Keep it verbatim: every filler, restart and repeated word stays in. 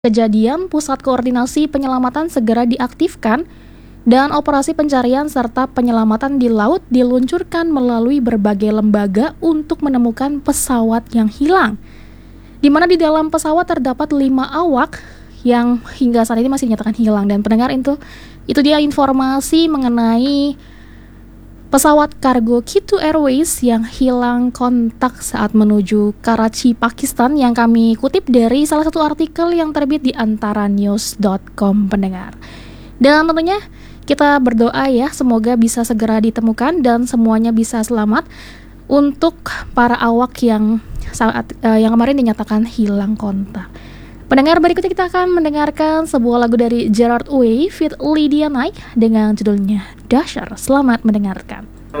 Kejadian, Pusat Koordinasi Penyelamatan segera diaktifkan dan operasi pencarian serta penyelamatan di laut diluncurkan melalui berbagai lembaga untuk menemukan pesawat yang hilang. Di mana di dalam pesawat terdapat lima awak yang hingga saat ini masih dinyatakan hilang. Dan pendengar itu, itu dia informasi mengenai pesawat kargo K dua Airways yang hilang kontak saat menuju Karachi, Pakistan, yang kami kutip dari salah satu artikel yang terbit di antara news dot com, pendengar. Dan tentunya kita berdoa ya, semoga bisa segera ditemukan dan semuanya bisa selamat untuk para awak yang saat uh, yang kemarin dinyatakan hilang kontak. Pendengar, berikutnya kita akan mendengarkan sebuah lagu dari Gerard Way feat. Lydia Knight dengan judulnya Dasher. Selamat mendengarkan.